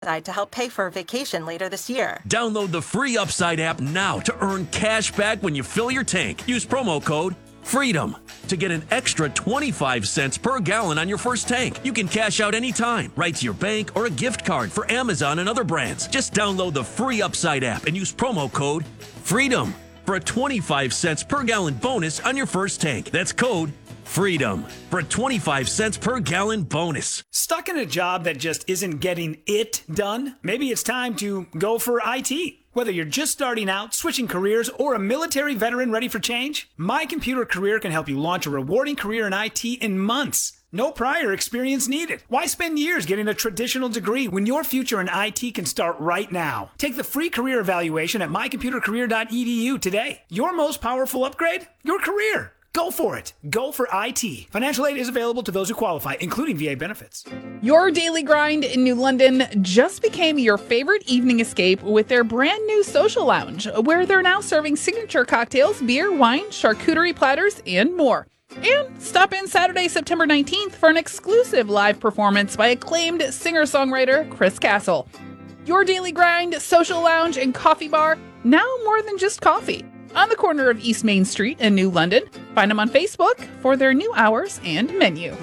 to help pay for a vacation later this year. Download the free Upside app now to earn cash back when you fill your tank. Use promo code FREEDOM to get an extra 25 cents per gallon on your first tank. You can cash out anytime, right to your bank or a gift card for Amazon and other brands. Just download the free Upside app and use promo code FREEDOM for a 25 cents per gallon bonus on your first tank. That's code FREEDOM for a 25 cents per gallon bonus. Stuck in a job that just isn't getting it done? Maybe it's time to go for IT. Whether you're just starting out, switching careers, or a military veteran ready for change, My Computer Career can help you launch a rewarding career in IT in months. No prior experience needed. Why spend years getting a traditional degree when your future in IT can start right now? Take the free career evaluation at mycomputercareer.edu today. Your most powerful upgrade? Your career. Go for it. Go for IT. Financial aid is available to those who qualify, including VA benefits. Your Daily Grind in New London just became your favorite evening escape with their brand new social lounge, where they're now serving signature cocktails, beer, wine, charcuterie platters, and more. And stop in Saturday, September 19th for an exclusive live performance by acclaimed singer-songwriter Chris Castle. Your Daily Grind, social lounge, and coffee bar, now more than just coffee. On the corner of East Main Street in New London. Find them on Facebook for their new hours and menu.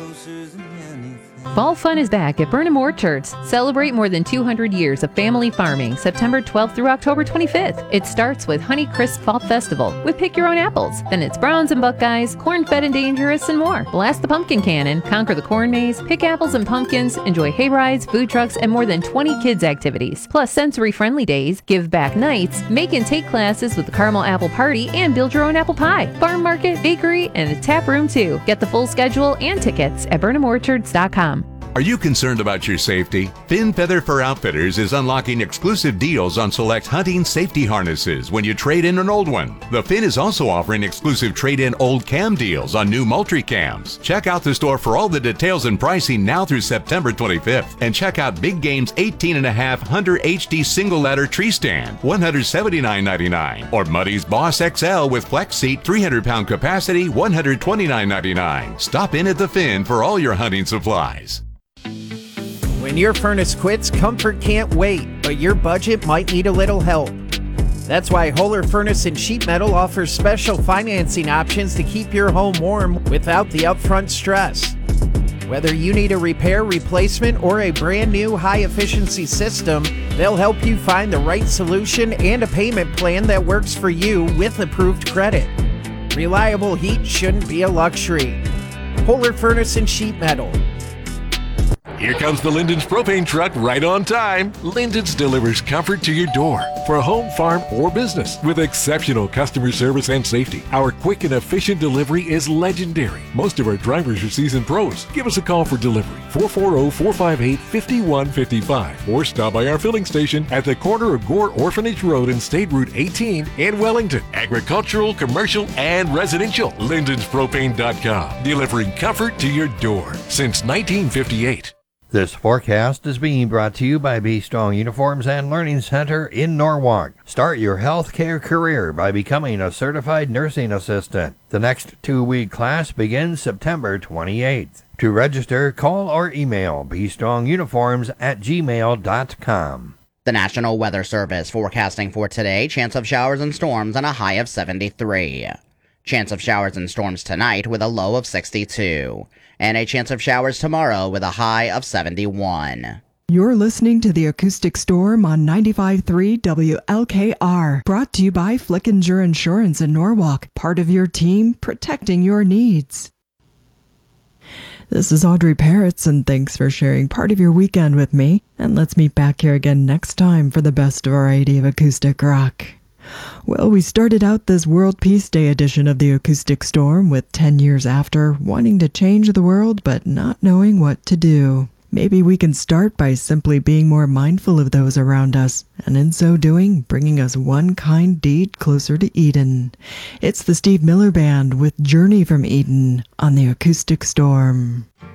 Fall fun is back at Burnham Orchards. Celebrate more than 200 years of family farming, September 12th through October 25th. It starts with Honeycrisp Fall Festival with Pick Your Own Apples. Then it's Browns and Buckeyes, Corn Fed and Dangerous, and more. Blast the pumpkin cannon, conquer the corn maze, pick apples and pumpkins, enjoy hay rides, food trucks, and more than 20 kids activities. Plus sensory-friendly days, give back nights, make and take classes with the Caramel Apple Party, and build your own apple pie. Farm market, bakery, and a tap room too. Get the full schedule and tickets at BurnhamOrchards.com. Are you concerned about your safety? Fin Feather for Outfitters is unlocking exclusive deals on select hunting safety harnesses when you trade in an old one. The Fin is also offering exclusive trade-in old cam deals on new Moultrie cams. Check out the store for all the details and pricing now through September 25th. And check out Big Game's 18.5 Hunter HD single ladder tree stand, $179.99. Or Muddy's Boss XL with flex seat, 300-pound capacity, $129.99. Stop in at the Fin for all your hunting supplies. When your furnace quits, comfort can't wait, but your budget might need a little help. That's why Holler Furnace and Sheet Metal offers special financing options to keep your home warm without the upfront stress. Whether you need a repair, replacement, or a brand new high-efficiency system, they'll help you find the right solution and a payment plan that works for you with approved credit. Reliable heat shouldn't be a luxury. Holler Furnace and Sheet Metal. Here comes the Linden's propane truck right on time. Linden's delivers comfort to your door for a home, farm, or business with exceptional customer service and safety. Our quick and efficient delivery is legendary. Most of our drivers are seasoned pros. Give us a call for delivery, 440-458-5155, or stop by our filling station at the corner of Gore Orphanage Road and State Route 18 in Wellington. Agricultural, commercial, and residential. LindensPropane.com, delivering comfort to your door since 1958. This forecast is being brought to you by Be Strong Uniforms and Learning Center in Norwalk. Start your healthcare career by becoming a certified nursing assistant. The next 2-week class begins September 28th. To register, call or email bestrongyuniforms@gmail.com. The National Weather Service forecasting for today, chance of showers and storms and a high of 73. Chance of showers and storms tonight with a low of 62. And a chance of showers tomorrow with a high of 71. You're listening to The Acoustic Storm on 95.3 WLKR. Brought to you by Flickinger Insurance in Norwalk. Part of your team, protecting your needs. This is Audrey Parrots, and thanks for sharing part of your weekend with me. And let's meet back here again next time for the best variety of acoustic rock. Well, we started out this World Peace Day edition of the Acoustic Storm with 10 years after, wanting to change the world but not knowing what to do. Maybe we can start by simply being more mindful of those around us, and in so doing, bringing us one kind deed closer to Eden. It's the Steve Miller Band with Journey from Eden on the Acoustic Storm.